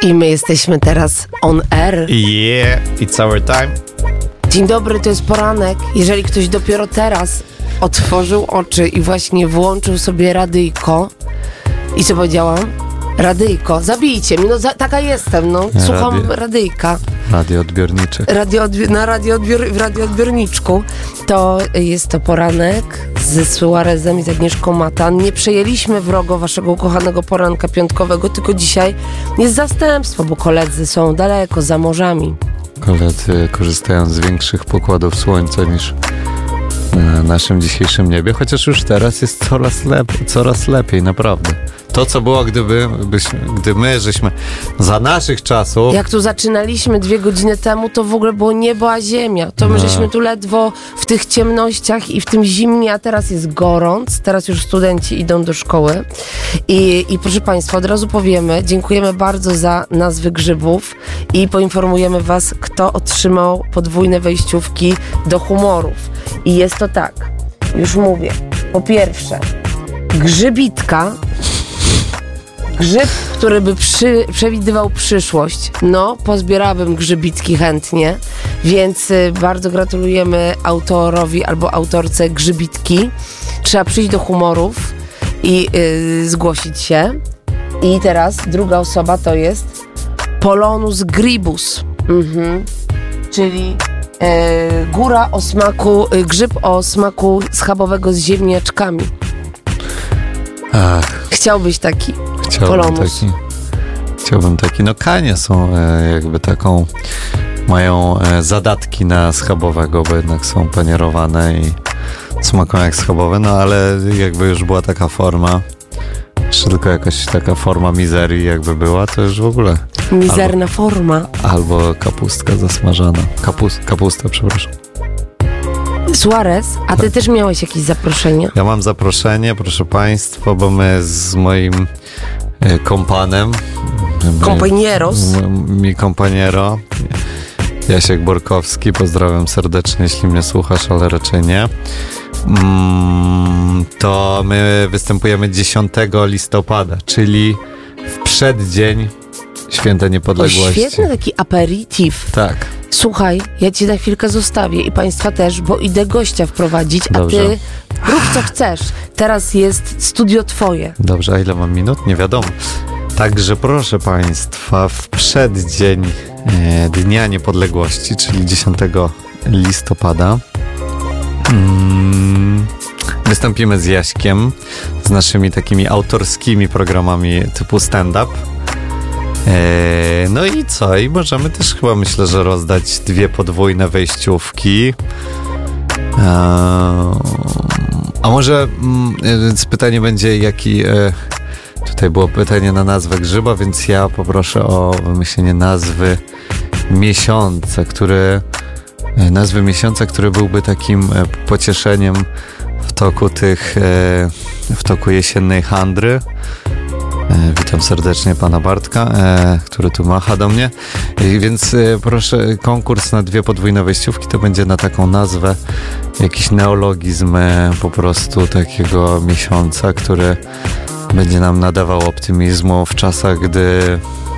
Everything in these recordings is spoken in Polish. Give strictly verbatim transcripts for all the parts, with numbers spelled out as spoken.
I my jesteśmy teraz on air. Yeah, it's our time. Dzień dobry, to jest poranek. Jeżeli ktoś dopiero teraz otworzył oczy i właśnie włączył sobie radyjko i co powiedziałam? Radyjko, zabijcie mnie, no za, taka jestem, no. Słucham Radio, radyjka. Radioodbiorniczek. Radio, na radioodbior, w radioodbiorniczku. To jest to poranek ze Suarezem i z Agnieszką Matan. Nie przejęliśmy wrogo waszego ukochanego poranka piątkowego, tylko dzisiaj jest zastępstwo, bo koledzy są daleko, za morzami. Koledzy korzystają z większych pokładów słońca niż na naszym dzisiejszym niebie, chociaż już teraz jest coraz, lep- coraz lepiej, naprawdę. To, co było, gdyby, byśmy, gdy my, żeśmy za naszych czasów... Jak tu zaczynaliśmy dwie godziny temu, to w ogóle było niebo a ziemia. To my no. żeśmy tu ledwo w tych ciemnościach i w tym zimnie, a teraz jest gorąc. Teraz już studenci idą do szkoły. I, i proszę Państwa, od razu powiemy, dziękujemy bardzo za nazwy grzybów i poinformujemy Was, kto otrzymał podwójne wejściówki do humorów. I jest to tak, już mówię. Po pierwsze, grzybitka... Grzyb, który by przy, przewidywał przyszłość. No, pozbierałabym grzybitki chętnie, więc y, bardzo gratulujemy autorowi albo autorce grzybitki. Trzeba przyjść do humorów i y, zgłosić się. I teraz druga osoba to jest Polonus gribus, mhm. czyli y, góra o smaku, y, grzyb o smaku schabowego z ziemniaczkami. Ach. Chciałbyś taki? Chciałbym taki, chciałbym taki. No kanie są e, jakby taką, mają e, zadatki na schabowego, bo jednak są panierowane i smakują jak schabowe, no ale jakby już była taka forma, jeszcze tylko jakaś taka forma mizerii jakby była, to już w ogóle... Mizerna albo, forma. Albo kapustka zasmażana. Kapus, kapusta, przepraszam. Suarez, a ty też miałeś jakieś zaproszenie? Ja mam zaproszenie, proszę Państwa, bo my z moim e, kompanem Companieros mi kompaniero Jasiek Borkowski, pozdrawiam serdecznie, jeśli mnie słuchasz, ale raczej nie, mm, to my występujemy dziesiątego listopada, czyli w przeddzień Święta Niepodległości. O, świetny taki aperitif. Tak. Słuchaj, ja cię na chwilkę zostawię i Państwa też, bo idę gościa wprowadzić, Dobrze. A ty rób co chcesz. Teraz jest studio twoje. Dobrze, a ile mam minut? Nie wiadomo. Także proszę Państwa, w przeddzień e, Dnia Niepodległości, czyli dziesiątego listopada, mm, wystąpimy z Jaśkiem, z naszymi takimi autorskimi programami typu stand-up. No i co? I możemy też chyba, myślę, że rozdać dwie podwójne wejściówki. A może pytanie będzie, jaki... Tutaj było pytanie na nazwę grzyba, więc ja poproszę o wymyślenie nazwy miesiąca, który... Nazwy miesiąca, który byłby takim pocieszeniem w toku tych... w toku jesiennej handry. E, witam serdecznie pana Bartka, e, który tu macha do mnie. E, więc e, proszę, konkurs na dwie podwójne wejściówki to będzie na taką nazwę, jakiś neologizm e, po prostu takiego miesiąca, który będzie nam nadawał optymizmu w czasach, gdy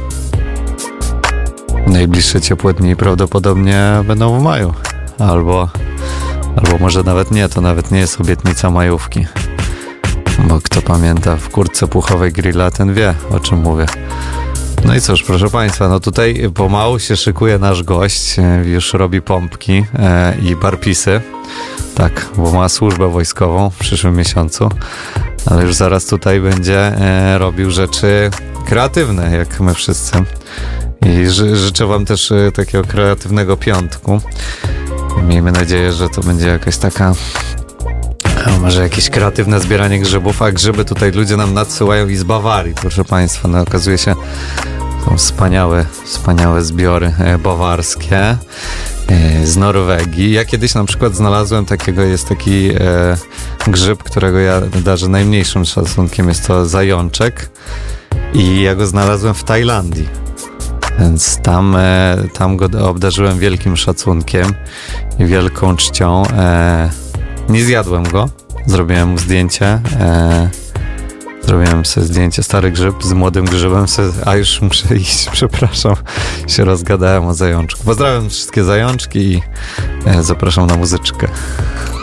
najbliższe ciepłe dni prawdopodobnie będą w maju. Albo, albo może nawet nie, to nawet nie jest obietnica majówki. Bo kto pamięta w kurtce puchowej grilla, ten wie, o czym mówię. No i cóż, proszę Państwa, no tutaj pomału się szykuje nasz gość, już robi pompki e, i barpisy. Tak, bo ma służbę wojskową w przyszłym miesiącu, ale już zaraz tutaj będzie e, robił rzeczy kreatywne, jak my wszyscy. I ży- życzę Wam też e, takiego kreatywnego piątku. Miejmy nadzieję, że to będzie jakaś taka... A może jakieś kreatywne zbieranie grzybów, a grzyby tutaj ludzie nam nadsyłają i z Bawarii, proszę Państwa. No, okazuje się, są wspaniałe, wspaniałe zbiory e, bawarskie e, z Norwegii. Ja kiedyś na przykład znalazłem takiego, jest taki e, grzyb, którego ja darzę najmniejszym szacunkiem, jest to zajączek i ja go znalazłem w Tajlandii. Więc tam, e, tam go obdarzyłem wielkim szacunkiem i wielką czcią. E, Nie zjadłem go, zrobiłem mu zdjęcie, e, Zrobiłem sobie zdjęcie, stary grzyb z młodym grzybem, sobie, a już muszę iść, przepraszam, się rozgadałem o zajączku. Pozdrawiam wszystkie zajączki i e, zapraszam na muzyczkę.